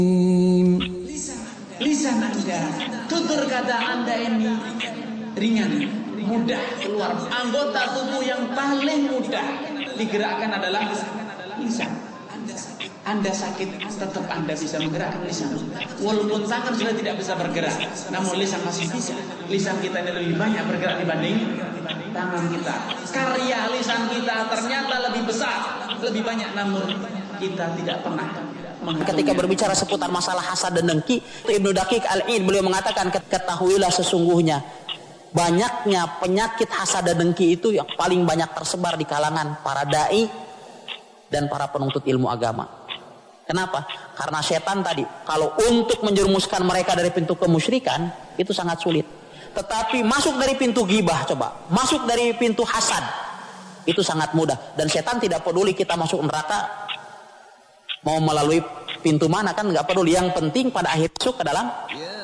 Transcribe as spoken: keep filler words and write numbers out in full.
Lisan Anda, tutur kata Anda ini ringan, mudah keluar. Anggota tubuh yang paling mudah digerakkan adalah lisan. Anda sakit, tetap Anda bisa menggerakkan lisan. Walaupun tangan sudah tidak bisa bergerak, namun lisan masih bisa. Lisan kita ini lebih banyak bergerak dibanding tangan kita. Karya lisan kita ternyata lebih besar, lebih banyak, namun kita tidak pernah. Ketika berbicara seputar masalah hasad dan dengki, Ibnu Daqiq Al-Id beliau mengatakan, ketahuilah sesungguhnya banyaknya penyakit hasad dan dengki itu yang paling banyak tersebar di kalangan para dai dan para penuntut ilmu agama. Kenapa? Karena setan tadi, kalau untuk menjerumuskan mereka dari pintu kemusyrikan itu sangat sulit. Tetapi masuk dari pintu ghibah, coba masuk dari pintu hasad itu sangat mudah. Dan setan tidak peduli kita masuk neraka mau melalui pintu mana, kan nggak peduli. Yang penting pada akhir masuk ke dalam